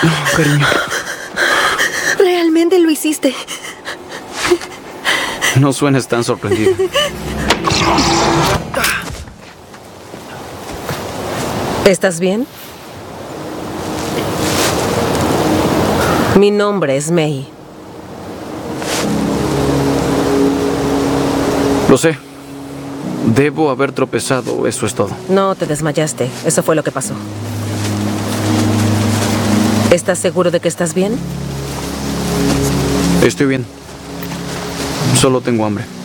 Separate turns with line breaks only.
No, cariño.
Realmente lo hiciste.
No suenes tan sorprendido.
¿Estás bien? Mi nombre es May.
Lo sé. Debo haber tropezado, eso es todo.
No te desmayaste. Eso fue lo que pasó. ¿Estás seguro de que estás bien?
Estoy bien. Solo tengo hambre.